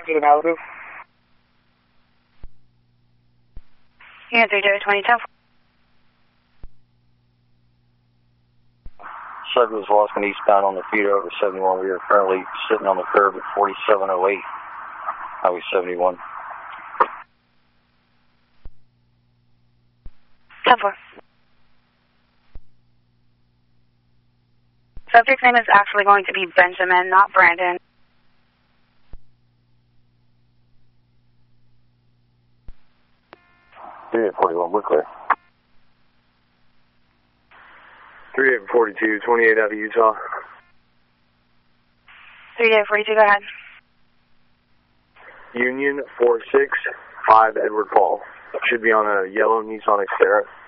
Get an Malibu. Unit 3-2010. Subject was walking eastbound on the feeder over 71. We are currently sitting on the curb at 4708, Highway 71. 10-4. Subject's name is actually going to be Benjamin, not Brandon. Three at 41, we're clear. 3842, 28 out of Utah. 3842, go ahead. Union 465 Edward Paul. Should be on a yellow Nissan Xterra.